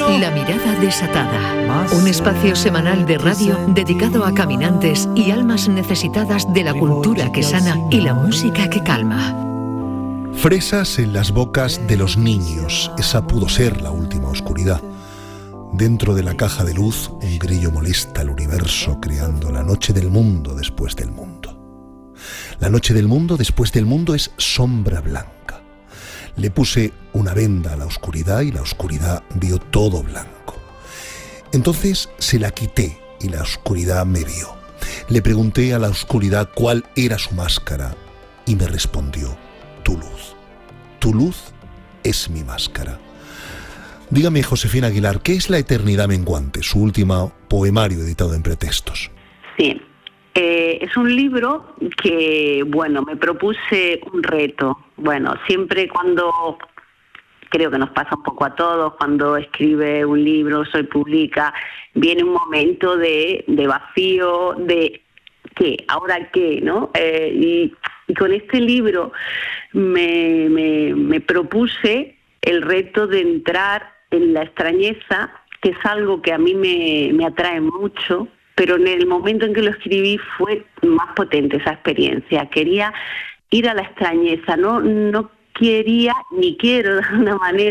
La mirada desatada. Un espacio semanal de radio dedicado a caminantes y almas necesitadas de la cultura que sana y la música que calma. Fresas en las bocas de los niños. Esa pudo ser la última oscuridad. Dentro de la caja de luz, un grillo molesta al universo creando la noche del mundo después del mundo. La noche del mundo después del mundo es sombra blanca. Le puse una venda a la oscuridad y la oscuridad vio todo blanco. Entonces se la quité y la oscuridad me vio. Le pregunté a la oscuridad cuál era su máscara y me respondió: tu luz. Tu luz es mi máscara. Dígame, Josefina Aguilar, ¿qué es La eternidad menguante, su último poemario editado en Pretextos? Sí, es un libro que, me propuse un reto. Siempre cuando, creo que nos pasa un poco a todos, cuando escribe un libro, se publica, viene un momento de vacío, de ¿qué? ¿Ahora qué? ¿No? Y con este libro me propuse el reto de entrar en la extrañeza, que es algo que a mí me atrae mucho, pero en el momento en que lo escribí fue más potente esa experiencia. Quería ir a la extrañeza, no quería ni quiero de alguna manera